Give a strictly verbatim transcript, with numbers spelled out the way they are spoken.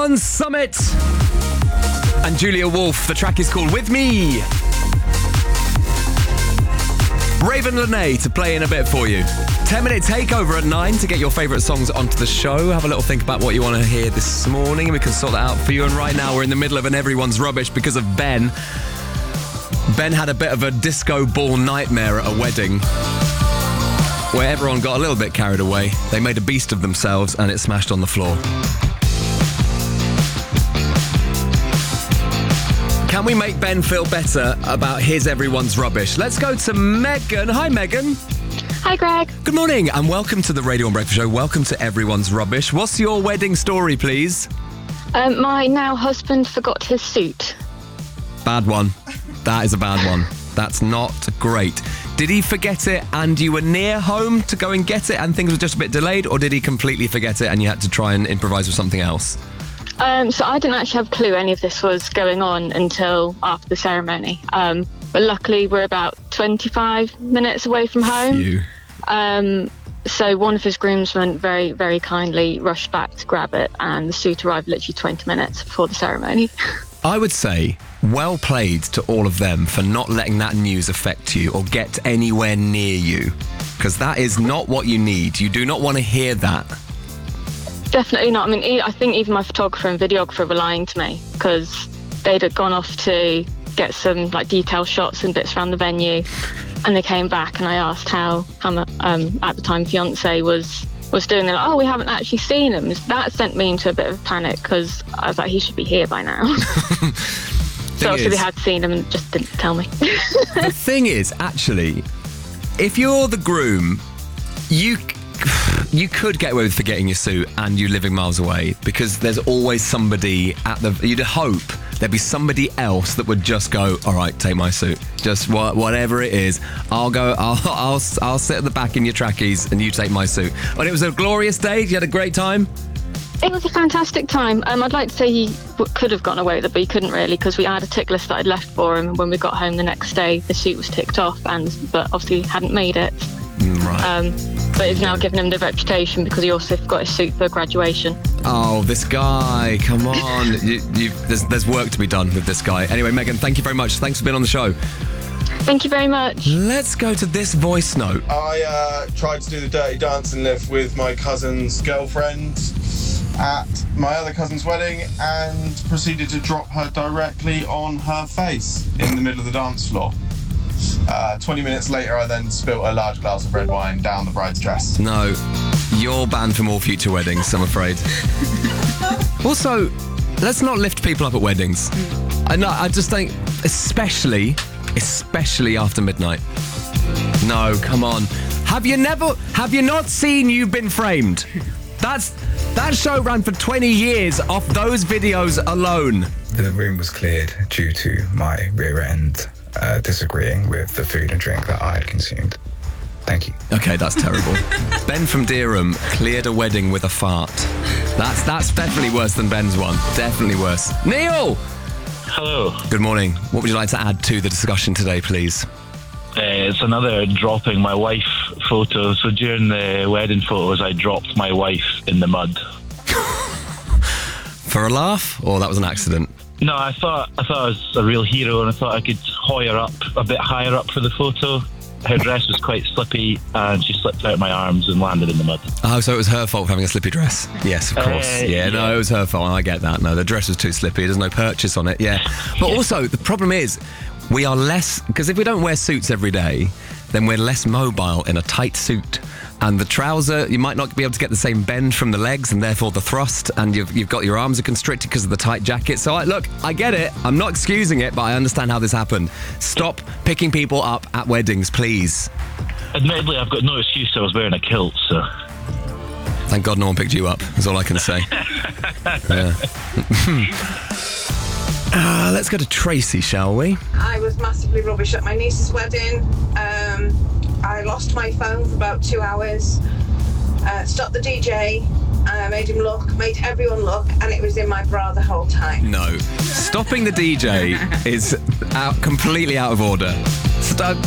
Alan Summit and Julia Wolf. The track is called With Me. Raven Lene to play in a bit for you. ten minute takeover at nine to get your favourite songs onto the show. Have a little think about what you want to hear this morning and we can sort that out for you. And right now we're in the middle of an Everyone's Rubbish because of Ben. Ben had a bit of a disco ball nightmare at a wedding where everyone got a little bit carried away. They made a beast of themselves and it smashed on the floor. Can we make Ben feel better about his Everyone's Rubbish? Let's go to Megan. Hi, Megan. Hi, Greg. Good morning and welcome to the Radio one Breakfast Show. Welcome to Everyone's Rubbish. What's your wedding story, please? Um, my now husband forgot his suit. Bad one. That is a bad one. That's not great. Did he forget it and you were near home to go and get it and things were just a bit delayed, or did he completely forget it and you had to try and improvise with something else? Um, so I didn't actually have a clue any of this was going on until after the ceremony. Um, but luckily we're about twenty-five minutes away from home. Phew. Um, so one of his groomsmen very, very kindly rushed back to grab it and the suit arrived literally twenty minutes before the ceremony. I would say well played to all of them for not letting that news affect you or get anywhere near you, because that is not what you need. You do not want to hear that. Definitely not. I mean, e- I think even my photographer and videographer were lying to me because they'd have gone off to get some like detailed shots and bits around the venue, and they came back and I asked how, how my, um, at the time fiance was was doing. They're like, oh, we haven't actually seen him. That sent me into a bit of panic because I was like, he should be here by now. So obviously we had seen him and just didn't tell me. The thing is, actually, if you're the groom, you you could get away with forgetting your suit and you living miles away, because there's always somebody at the... You'd hope there'd be somebody else that would just go, all right, take my suit. Just wha- whatever it is, I'll go, I'll, I'll, I'll sit at the back in your trackies and you take my suit. And it was a glorious day. You had a great time? It was a fantastic time. Um, I'd like to say he w- could have gotten away with it, but he couldn't really, because we had a tick list that I'd left for him. When we got home the next day, the suit was ticked off, and but obviously hadn't made it. Right. Um, but it's now given him the reputation because he also forgot his suit for graduation. Oh, this guy, come on. you, you, there's, there's work to be done with this guy. Anyway, Megan, thank you very much. Thanks for being on the show. Thank you very much. Let's go to this voice note. I uh, tried to do the dirty dancing lift with my cousin's girlfriend at my other cousin's wedding and proceeded to drop her directly on her face in the middle of the dance floor. Uh, twenty minutes later, I then spilt a large glass of red wine down the bride's dress. No, you're banned from all future weddings, I'm afraid. Also, let's not lift people up at weddings. I know, I just think, especially, especially after midnight. No, come on. Have you never, have you not seen You've Been Framed? That's, that show ran for twenty years off those videos alone. The room was cleared due to my rear end uh, disagreeing with the food and drink that I had consumed. Thank you. Okay, that's terrible. Ben from Dereham cleared a wedding with a fart. That's that's definitely worse than Ben's one. Definitely worse. Neil! Hello. Good morning. What would you like to add to the discussion today, please? Uh, it's another dropping my wife photo. So during the wedding photos, I dropped my wife in the mud. For a laugh, or that was an accident? No, I thought I thought I was a real hero, and I thought I could hoy her up a bit higher up for the photo. Her dress was quite slippy, and she slipped out of my arms and landed in the mud. Oh, so it was her fault for having a slippy dress? Yes, of course. Uh, yeah, yeah. no, it was her fault. I get that. No, the dress was too slippy. There's no purchase on it. Yeah. But Yeah. also, the problem is, we are less... Because if we don't wear suits every day, then we're less mobile in a tight suit. And the trouser, you might not be able to get the same bend from the legs and therefore the thrust, and you've, you've got your arms are constricted because of the tight jacket. So, I, look, I get it. I'm not excusing it, but I understand how this happened. Stop picking people up at weddings, please. Admittedly, I've got no excuse. I was wearing a kilt, so... Thank God no one picked you up, is all I can say. Yeah. uh, let's go to Tracy, shall we? I was massively rubbish at my niece's wedding. Um, I lost my phone for about two hours. Uh, stopped the D J. I made him look, made everyone look, and it was in my bra the whole time. No. Stopping the D J is out, completely out of order. Stop,